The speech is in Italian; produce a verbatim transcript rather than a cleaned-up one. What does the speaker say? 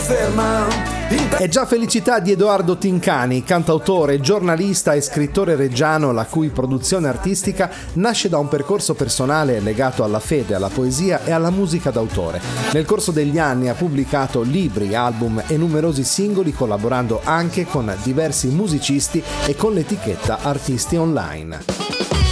ferma. È già felicità di Edoardo Tincani, cantautore, giornalista e scrittore reggiano, la cui produzione artistica nasce da un percorso personale legato alla fede, alla poesia e alla musica d'autore. Nel corso degli anni ha pubblicato libri, album e numerosi singoli, collaborando anche con diversi musicisti e con l'etichetta Artisti Online.